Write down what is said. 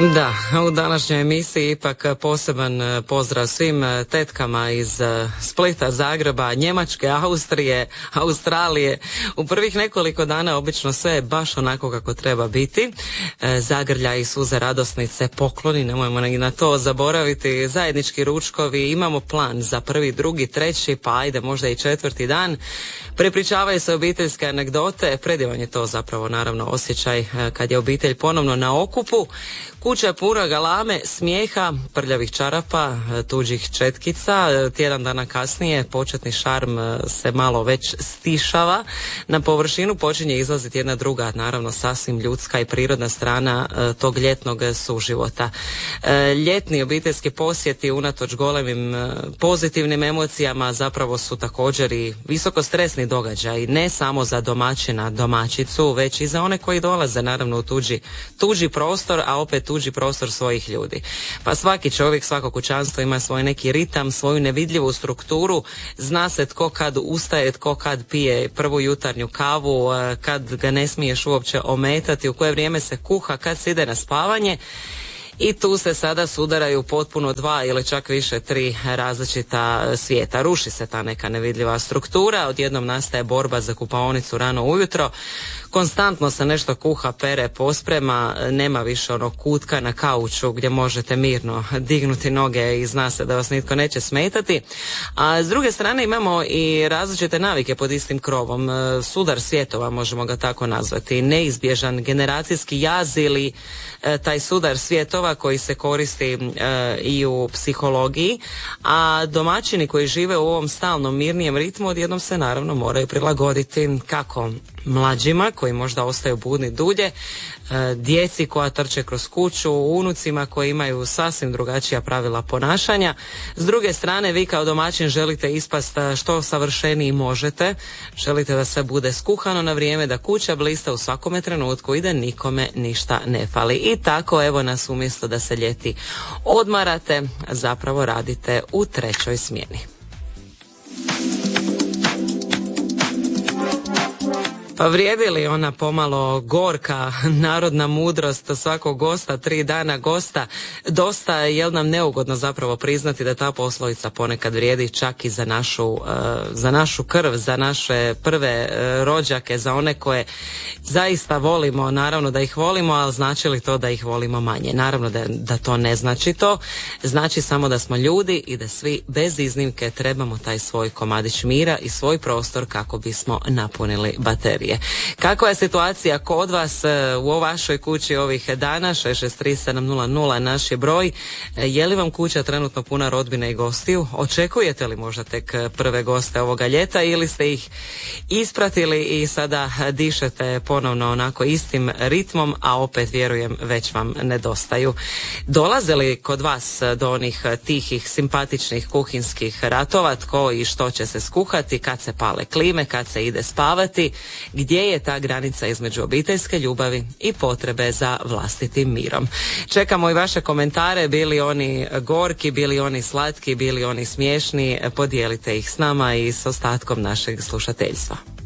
Da, u današnjoj emisiji ipak poseban pozdrav svim tetkama iz Splita, Zagreba, Njemačke, Austrije, Australije. U prvih nekoliko dana obično sve je baš onako kako treba biti. Zagrlja i suze radosnice, pokloni, nemojmo i na to zaboraviti, zajednički ručkovi, imamo plan za prvi, drugi, treći, pa ajde možda i četvrti dan. Prepričavaju se obiteljske anegdote, predivan je to zapravo naravno osjećaj kad je obitelj ponovno na okupu. Kuća puna galame, smijeha, prljavih čarapa, tuđih četkica. Tjedan dana kasnije početni šarm se malo već stišava. Na površinu počinje izlaziti jedna druga, naravno sasvim ljudska i prirodna strana tog ljetnog suživota. Ljetni obiteljski posjeti unatoč golemim pozitivnim emocijama zapravo su također i visoko stresni događaj, ne samo za domaćina, domaćicu, već i za one koji dolaze naravno u tuđi prostor, a opet tuđi prostor svojih ljudi. Pa svaki čovjek, svako kućanstvo ima svoj neki ritam, svoju nevidljivu strukturu, zna se tko kad ustaje, tko kad pije prvu jutarnju kavu, kad ga ne smiješ uopće ometati, u koje vrijeme se kuha, kad se ide na spavanje. I tu se sada sudaraju potpuno dva ili čak više tri različita svijeta. Ruši se ta neka nevidljiva struktura, odjednom nastaje borba za kupaonicu rano ujutro, konstantno se nešto kuha, pere, posprema, nema više onog kutka na kauču gdje možete mirno dignuti noge i zna se da vas nitko neće smetati. A s druge strane imamo i različite navike pod istim krovom, sudar svjetova možemo ga tako nazvati, neizbježan generacijski jaz ili taj sudar svjetova koji se koristi i u psihologiji, a domaćini koji žive u ovom stalnom mirnijem ritmu odjednom se naravno moraju prilagoditi kako mlađima koji možda ostaju budni dulje, djeci koja trče kroz kuću, unucima koji imaju sasvim drugačija pravila ponašanja. S druge strane, vi kao domaćin želite ispast što savršeniji možete, želite da sve bude skuhano na vrijeme, da kuća blista u svakome trenutku i da nikome ništa ne fali. I tako evo nas umjesto da se ljeti odmarate, zapravo radite u trećoj smjeni. Pa vrijedi li ona pomalo gorka narodna mudrost svakog gosta, 3 dana gosta, dosta je nam neugodno zapravo priznati da ta poslovica ponekad vrijedi čak i za našu krv, za naše prve rođake, za one koje zaista volimo, naravno da ih volimo, ali znači li to da ih volimo manje? Naravno da to ne znači to, znači samo da smo ljudi i da svi bez iznimke trebamo taj svoj komadić mira i svoj prostor kako bismo napunili baterije. Kakva je situacija kod vas u vašoj kući ovih dana? 663 naš je broj. Je li vam kuća trenutno puna rodbine i gostiju? Očekujete li možda tek prve goste ovoga ljeta ili ste ih ispratili i sada dišete ponovno onako istim ritmom, a opet vjerujem već vam nedostaju? Dolaze li kod vas do onih tihih, simpatičnih kuhinskih ratova, tko i što će se skuhati, kad se pale klime, kad se ide spavati? Gdje je ta granica između obiteljske ljubavi i potrebe za vlastitim mirom? Čekamo i vaše komentare, bili oni gorki, bili oni slatki, bili oni smiješni, podijelite ih s nama i s ostatkom našeg slušateljstva.